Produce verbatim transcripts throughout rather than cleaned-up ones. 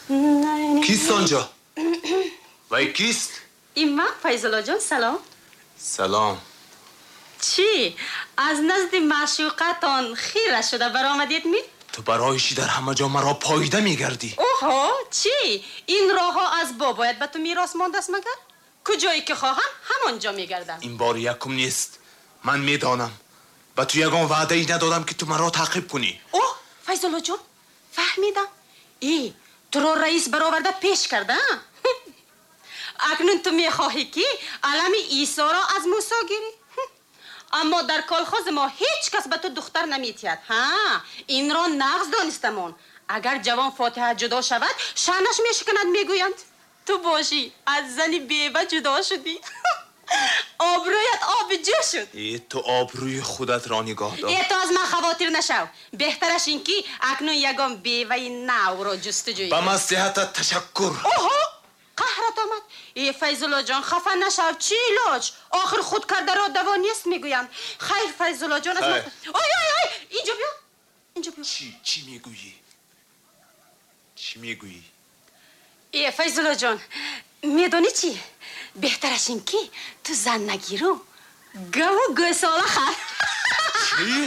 کیست آنجا؟ وای کیست؟ این وقت فیض‌الله جان سلام. سلام. چی؟ از نزد معشوقتان خیره شده برآمدید می؟ تو برایشی در همه جا مرا پاییده میگردی. اوه چی؟ این راه ها از بابایت به تو میراث مانده است مگر؟ کجایی که خواهم همانجا میگردم. این بار یکم نیست. من میدانم. به تو یگان وعده ای ندادم که تو مرا تعقیب کنی. اوه فیض‌الله جان فهمیدم. ای تو را رئیس برآورده پیش کرده. اکنون تو میخواهی که علم عیسی را از موسی گیری؟ اما در کالخاز ما هیچ کس به تو دختر نمیتید. ها این را نقض دانستمان. اگر جوان فاتحه جدا شود شانش میشکند. میگویند تو باشی از زنی بیوه جدا شدی. آبرویت آب جو شد. ای تو آبروی خودت را نگاه دار. ای تو از من خواطر نشو. بهترش این که اکنون یگان بیوه نو را جستجوی به مصلحتت تشکر. اوه قهرت آمد. ای فیض‌الله جان خفه نشو. چی علاج؟ آخر خود کرده را دوا نیست میگویند. خیر فیض‌الله جان از من. آی آی آی اینجا بیا. اینجا بیا. چی چی میگویی؟ چی میگویی؟ ای فیض‌الله جان میدونی چی؟ بهترش این که تو زن نگیرو گو و گوساله خر. چی؟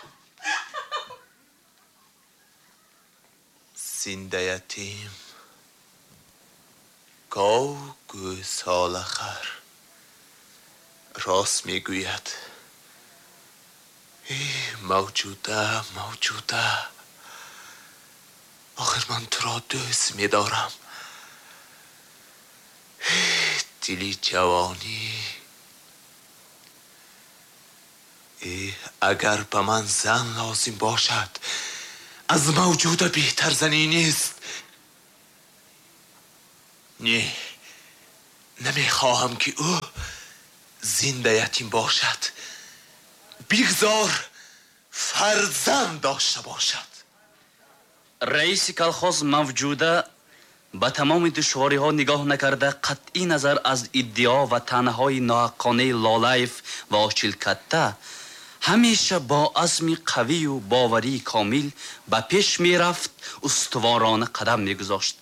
زنده یتیم گاو گوساله خر. راست میگوید. ای موجوده موجوده آخر من تو را دوست میدارم. دلی جوانی. ای اگر به من زن لازم باشد از موجوده بهتر زنی نیست. نه نمیخواهم که او زنده یتیم باشد. بگذار فرزند داشته باشد. رئیس کالخاز موجوده با تمام دشواری ها نگاه نکرده قطعی نظر از ادعا و طعنه‌های ناحقانه لالایف و آچیلکته همیشه با عزم قوی و باوری کامل به پیش می رفت. استوارانه قدم می گذاشت.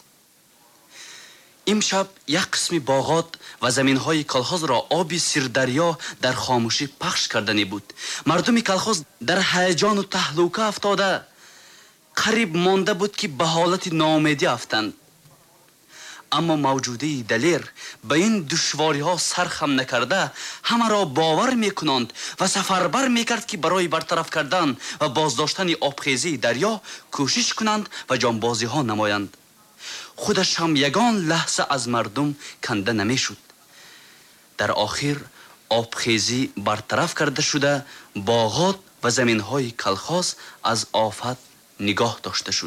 امشب یک قسم باغات و زمین های کالخاز را آبی سیردریا در خاموشی پخش کردنی بود. مردم کالخاز در هیجان و تهلوکه افتاده قریب مانده بود که به حالت ناامیدی افتند. اما موجوده دلیر به این دشواری ها سرخم نکرده همه را باور میکنند و سفربر میکرد که برای برطرف کردن و بازداشتن آبخیزی دریا کوشش کنند و جانبازی ها نمایند. خودش هم یگان لحظه از مردم کنده نمیشد. در آخر آبخیزی برطرف کرده شده باغات و زمین های کالخاز از آفت نگاه داشته شد.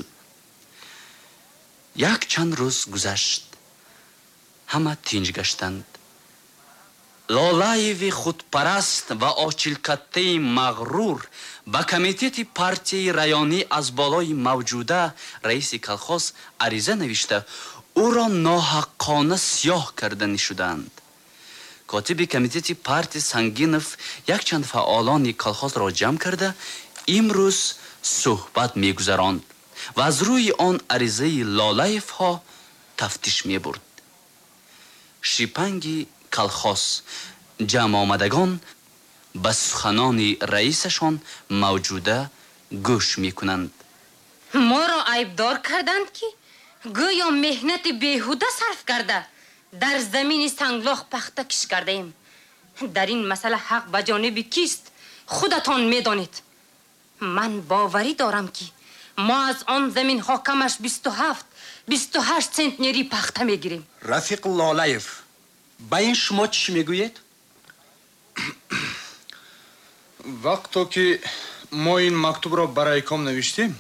یک چند روز گذشت. همه تینج گشتند. لالایوی خودپرست و آچیلکته مغرور با کمیته پارتی رایانی از بالای موجوده رئیس کالخاز عریضه نوشته او را ناحقانه سیاه کردنی شدند. کاتب کمیته پارتی سنگینف یک چند فعالان کالخاز را جمع کرده امروز صحبت میگذراند و از روی آن عریضه لالایف ها تفتیش می برد. شیپنگی کالخاز جمع آمدگان به سخنان رئیسشان موجوده گوش می کنند. ما را عیبدار کردند که گویا مهنت بیهوده صرف کرده در زمین سنگلاخ پخته کش کرده ایم. در این مسئله حق به جانب کیست خودتان می دانید. من باوری دارم که ما از آن زمین ها کمش بیست و هفت بیست و هشت سنتنری پخته میگیریم. رفیق لالایف با این شما چی میگوید؟ وقتا که ما این مکتوب را برای کام نوشتیم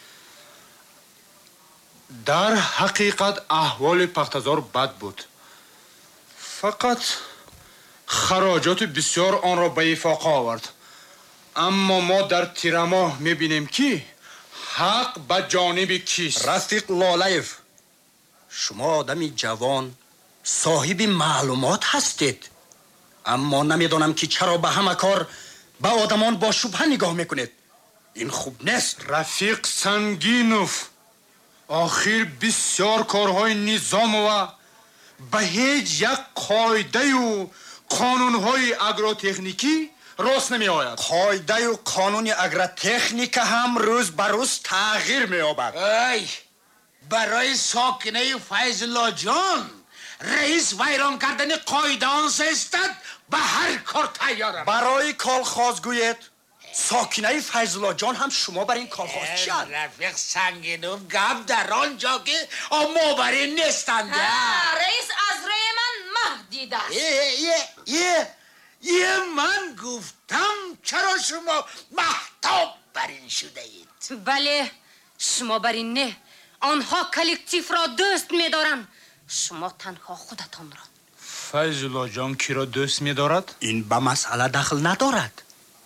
در حقیقت احوال پختزار بد بود. فقط خراجات بسیار آن را به افاقه آورد. اما ما در تیرماه میبینیم که حق به جانب کیست. رفیق لالایف شما آدمی جوان صاحب معلومات هستید، اما نمیدانم که چرا به همه کار به آدمان با شبهه نگاه میکنید. این خوب نیست. رفیق سنگینوف آخر بسیار کارهای نظام و به هیچ یک قاعده و قانونهای اگروتکنیکی راست نمی آید. قاعده و قانون اگروتکنیک هم روز به روز تغییر می یابد. ای برای ساکنه فیض‌الله جان رئیس ویران کردن قاعده آنسه استد به هر کار تیارم. برای کالخاز گوید ساکنه فیض‌الله جان هم شما بر این کالخاز چند؟ رفیق سنگینوف گفت در آنجا که ما برای نستنده. رئیس از روی من مهدید است. یه یه یه یه من گفتم چرا شما محتاب بر این شده اید؟ بله شما بر این نه. آنها کلکتیف را دوست می دارن، شما تنها خودتان را. فیض‌الله جان کی را دوست می دارد؟ این به مسئله دخل ندارد.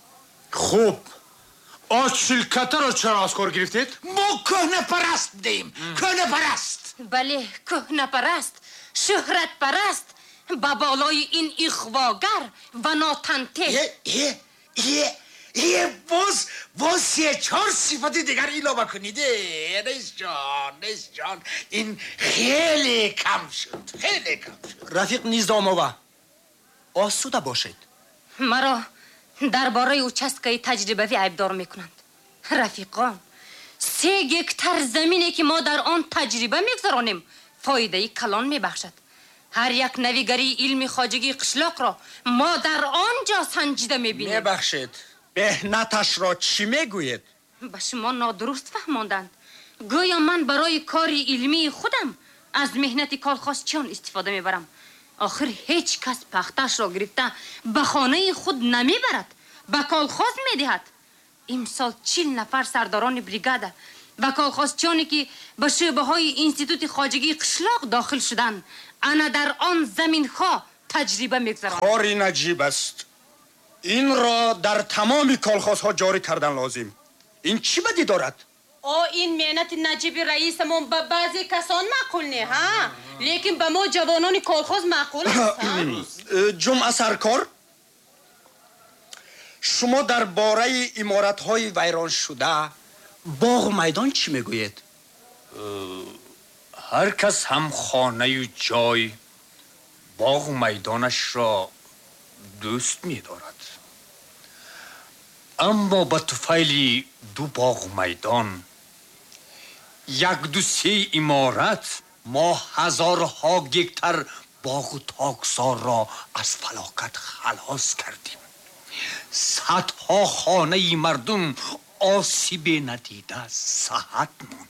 خوب آج شرکت را چرا از کار گرفتید؟ ما کهنه پرست بودیم. کهنه پرست. بله کهنه پرست، شهرت پرست، به بالای این اخواگر و ناتنته. یه یه یه یه باز باز سه چهار صفت دیگر ایلا بکنید. رئیس جان رئیس جان این خیلی کم شد، خیلی کم شد. رفیق نظام آور آسوده باشید. مرا درباره اوچسکه تجربوی عیبدار میکنند. رفیقان سه گکتر زمینی که ما در آن تجربه میگذرانیم فایده کلان میبخشد. هر یک نویگری علم خواجگی قشلاق را ما در آنجا سنجیده میبینیم. میبخشید بهنتش را چی میگوید؟ به شما نادرست فهماندند. گویا من برای کار علمی خودم از مهنت کالخازچیان استفاده میبرم. آخر هیچ کس پختش را گرفته به خانه خود نمیبرد، به کالخاز میدهد. امسال چل نفر سرداران بریگاده و کالخازچیانی که به شعبه های اینستیتوت خواجگی قشلاق داخل شدند انا در آن زمین ها تجربه میگذارم. کاری نجیب است. این را در تمام کالخازها جاری کردن لازم. این چی بدی دارد؟ او این مهنت نجیب رئیسمون به بعضی کسان معقول نه ها، لیکن به ما جوانان کالخاز معقول است. جمعه سرکار شما در باره امارت های ویران شده باغ و میدان چی میگوید؟ هر کس هم خانه و جای باغ و میدانش را دوست می دارد، اما با طفیل دو باغ و میدان یک دو سه امارت ما هزارها گکتر باغ و تاکسار را از فلاکت خلاص کردیم. صدها خانه مردم آسیب ندیده صحت موند.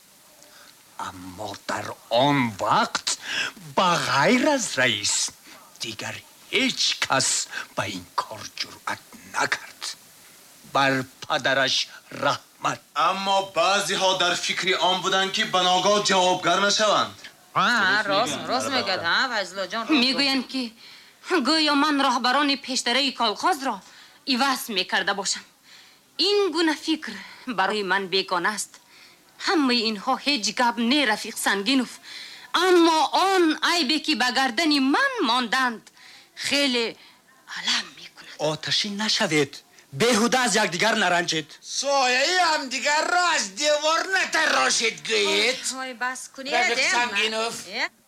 اما در آن وقت بغیر از رئیس دیگر هیچ کس به این کار جرأت نکرد. بر پدرش رحمت. اما بعضی ها در فکری آن بودن که بناگاه جوابگر نشوند. راست راست میگد ها فیض‌الله جان. میگویند که گویا من راهبران پیشتره کالخاز را ایواز میکرده باشم. این گونه فکر برای من بیگانه است. همه اینها هیچ گپ نه رفیق سنگینوف، اما آن عیبی که به گردن من ماندند خیلی علم میکند. آتشین نشوید، بیهوده از یکدیگر نرنجید. سایه هم دیگر را از دیوار نتراشید گوید. وای بس کنید. رفیق سنگینوف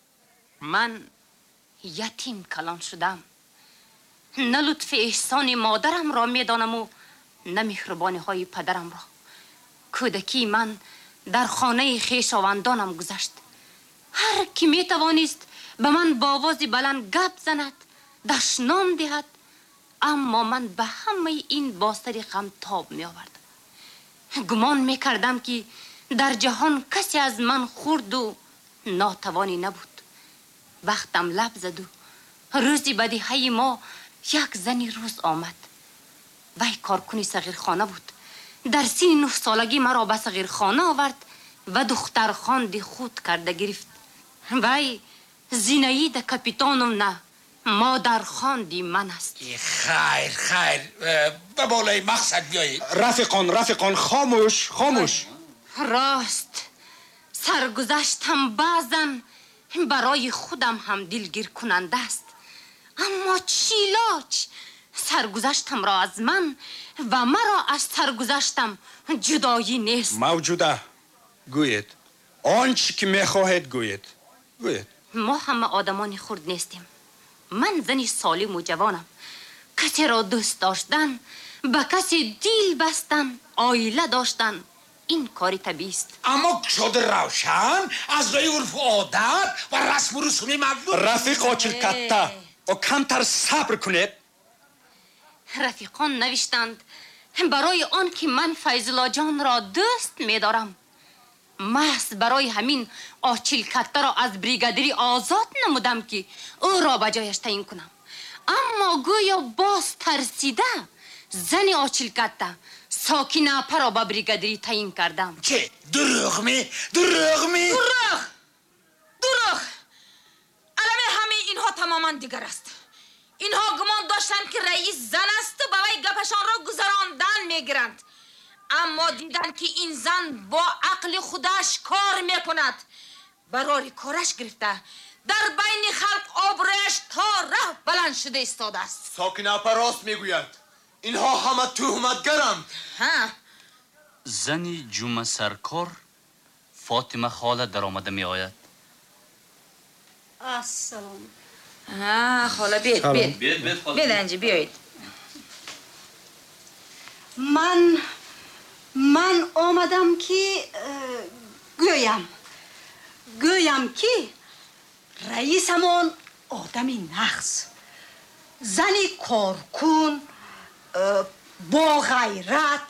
من یتیم کلان شدم. نه لطف احسان مادرم را میدانم و نه مهربانی های پدرم را. کودکی من در خانه خویشاوندانم گذشت. هر کی می توانست به من با آواز بلند گپ زند، دشنام دهد، اما من به همه این باستری غم تاب می آوردم. گمان می کردم که در جهان کسی از من خورد و ناتوانی نبود. وقتم لب زد و روزی بدیهی ما یک زنی روز آمد. وی کارکنی صغیرخانه بود. در سین نه سالگی مرا به صغیرخانه آورد و دختر خواندی خود کرده گرفت. وی زینایید کپیتانم نه، مادر خواندی من است. خیر خیر به بالای مقصد بیایید. رفیقان رفیقان خاموش خاموش. راست سرگذشتم بعضن برای خودم هم دلگیر کننده است، اما چیلاچ سرگذشتم را از من و مرا از سرگذشتم جدایی نیست. موجوده گوید. آنچه که میخواهید گوید گوید. ما همه آدمان خرد نیستیم. من زنی سالم و جوانم. کسی را دوست داشتن، به کسی دیل بستن، آیله داشتن، این کاری طبیعی است. اما شده روشن از روی عرف و عادت و رسم و رسوم مردم. رفیق آچلکتا و کمتر صبر کنید. رفیقان نوشتند برای آن که من فیضلا جان را دوست می‌دارم، محض برای همین آچلکتا را از بریگادری آزاد نمودم که او را به جایش تعیین کنم. اما گویا باز ترسیده زن آچلکتا ساکینه را به بریگادری تعیین کردم. چه؟ دروغ می؟ دروغ می؟ دروغ دروغ علم همه اینها تماما دیگر است. اینها گمان داشتن که رئیس زن است و وی گپشان را گذراندن میگیرند، اما دیدن که این زن با عقل خودش کار میکند. برای کارش گرفته در بین خلق آبرویش تا ره بلند شده استاده است. ساکن اپا راست میگوید. اینها همه تهمتگرند. ها زنی جمعه سرکار فاطمه خاله در آمده می آید. السلام. ها خاله بید بید بید بید خاله بید انجی بیایید. من من آمدم که گویم گویم که رئیسمون آدمی نقص، زنی کارکن با غیرت.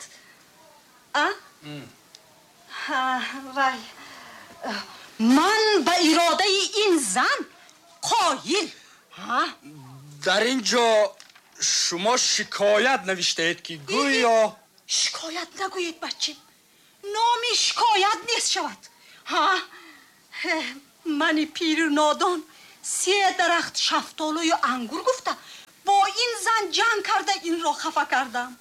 وای من به اراده این زن قایل. در اینجا شما شکایت نوشته اید که گویا شکایت نگویید بچه، نامی شکایت نیست شود. ها من پیر نادان سه درخت شفتالو و انگور گفته با این زن جنگ کرده این را خفه کردم.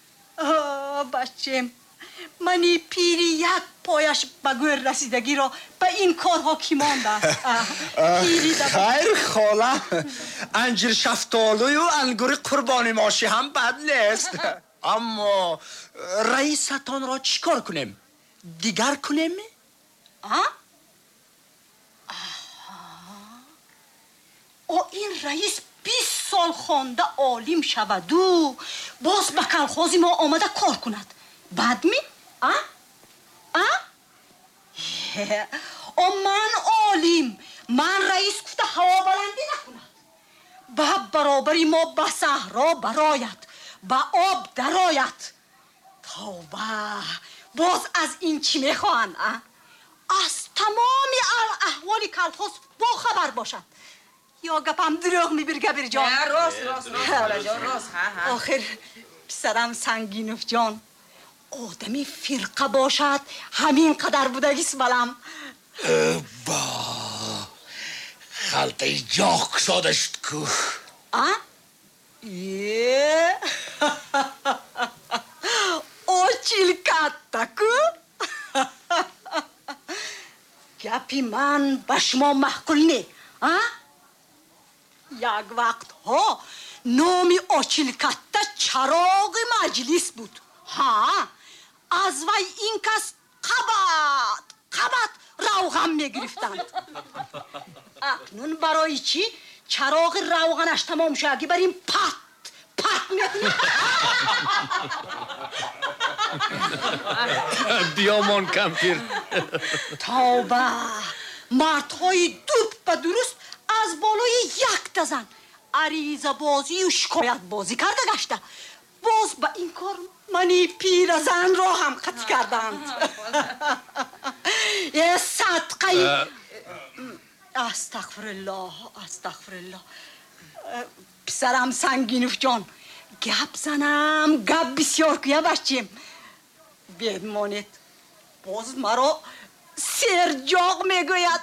بچه منی پیری یک پایش به گور رسیدگی را به این کارها کی مانده است. خیر خاله، انجیر شفتالو و انگور قربانی ماشی هم بد نیست. اما رئیستان را چیکار کنیم؟ دیگر کنیم؟ آه؟ او این رئیس بیست سال خونده عالم شود و باز به کلخوزی ما آمده کار کند. بعد می؟ آه؟ آه؟ او من عالم، من رئیس گفته هوا بلندی نکند، به برابری ما به صحرا براید، به آب دراید. توبه، باز از این چی میخواهند؟ از تمام احوال کلخوز با خبر باشد. یا گپم دروغ میبرگه بر جان؟ نه راست راست راست خاله جان راست. ها ها آخر پسرم سنگینوف جان آدمی فرقه باشد همین قدر بودگیست بلم. با خلطه جاک ساده شد کو. آه؟ یه او چیلکتا کو. گپی من به شما محقول نه. یک وقت ها نامی آچیلکتا چراغ مجلس بود. ها از وی این کس قبط قبط روغن میگرفتند. اکنون برای چی چراغ روغنش تمام شد بریم پت پت میکنیم. بیامان کمپیر. توبه، مردهای دوب و درست از بالای یک دزن عریضه بازی و شکایت بازی کرده گشته. باز با این کار منی پیر زن را هم قطع کردند. یه صدقه. استغفرالله استغفرالله. پسرم سنگینوف جان گپ زنم گپ بسیار که بچیم بید مانید باز مرا سرجاق میگوید.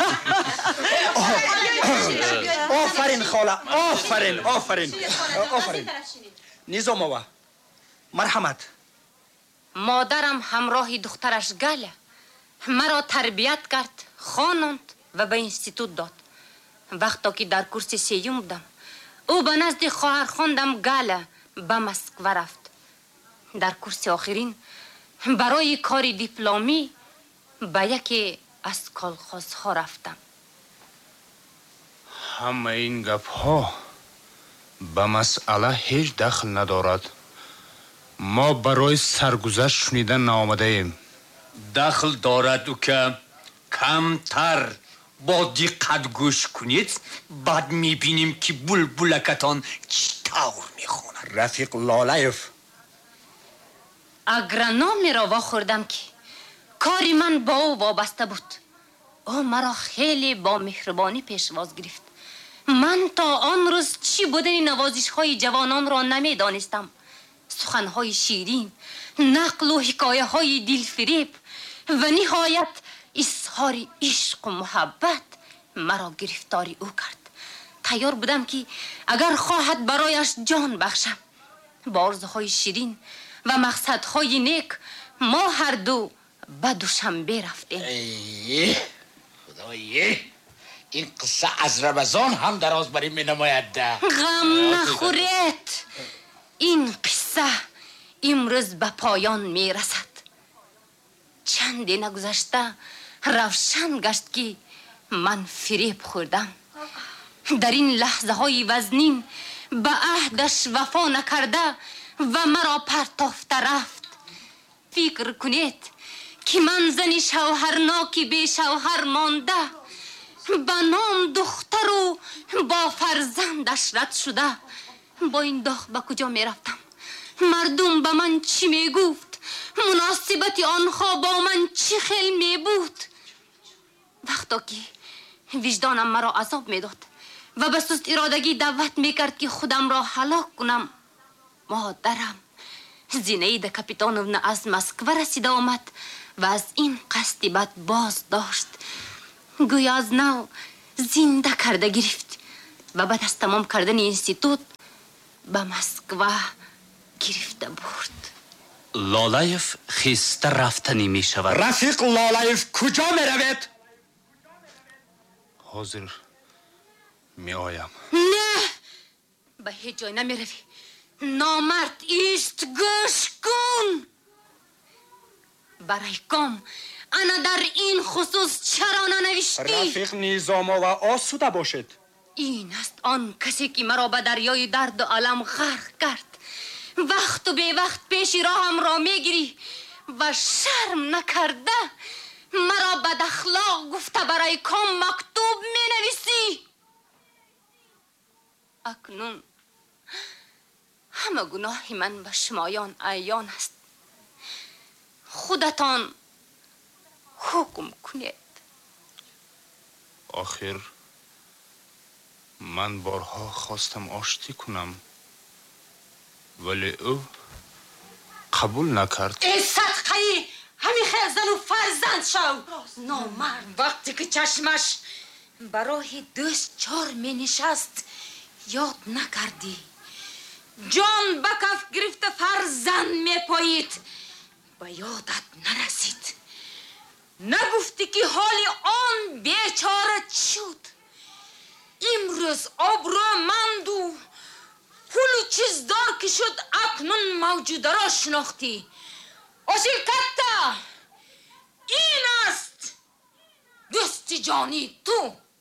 آفرین خاله، آفرین آفرین آفرین. نیزم آوا مرحمت. مادرم همراه دخترش گله مرا تربیت کرد، خواند و به اینستیتوت داد. وقتا که در کورس سیوم بودم او به نزد خواهر خواندم گله به مسکو رفت. در کورس آخرین برای کاری دیپلمی به یک از کالخوزها رفتم. همه این گپ ها به مسئله هیچ دخل ندارد. ما برای سرگذشت شنیدن نآمده ایم. دخل دارد او که کمتر با دقت گوش کنید، بعد میبینیم که بلبلکتان چطور میخوند. رفیق لالایف، اگرانومی را واخوردم که کاری من با او وابسته بود. او مرا خیلی با مهربانی پیشواز گرفت. من تا آن روز چی بودن نوازش های جوانان را نمی دانستم. سخن های شیرین، نقل و حکایه های دلفریب و نهایت اظهار عشق و محبت مرا گرفتاری او کرد. تیار بودم که اگر خواهد برایش جان بخشم. با آرزوهای شیرین و مقصدهای نیک ما هر دو به دوشنبه رفتیم. ای خدایه، این قصه از رمضان هم دراز بریم می نماید ده. غم نخورید، این قصه امروز به پایان می رسد. چندی نگذشته روشن گشت که من فریب خوردم. در این لحظه های وزنین به عهدش وفا نکرده و مرا پرتافته رفت. فکر کنید که من زنی شوهرناکی بی شوهر مانده، به نام دختر و با فرزندش رد شده، با این داغ به کجا می رفتم؟ مردم به من چی می گفت؟ مناسبت آنها با من چی خیل می بود؟ وقتا که وجدانم مرا عذاب می داد و به سست ارادگی دعوت می کرد که خودم را هلاک کنم، مادرم زینید کاپیتانونا از مسکو رسیده آمد و از این قصد بد باز داشت. گویا از نو زنده کرده گرفت و بعد از تمام کردن اینستیتوت به مسکو گرفته برد. لالایف خسته رفتنی می شود. رفیق لالایف کجا می روید؟ حاضر می آیم. نه، به هیچ جای نمی روی. نامرد ایست، گوش کن. برای کام انا در این خصوص چرا ننوشتی؟ رفیق نیزاما و آسوده باشد. این است آن کسی که مرا به دریای درد و علم غرق کرد. وقت و به وقت پیش راهم را میگیری و شرم نکرده مرا بد اخلاق گفته برای کام مکتوب می نویسی. اکنون همه گناه من به شمایان عیان است. خودتان حکم کنید. آخر من بارها خواستم آشتی کنم ولی او قبول نکرد. ای صدقه همین خیزن و فرزند شو. نامرد وقتی که چشمش برای دوست چار می نشست یاد نکردی. جان به کف گرفته فرزند می پایید، به یادت نرسید. نگفتی که حال آن بیچاره شد. امروز آبرومند و پول و چیزدار که شد اکنون موجوده را شناختی. آشیلکتا این است دوست جانی تو.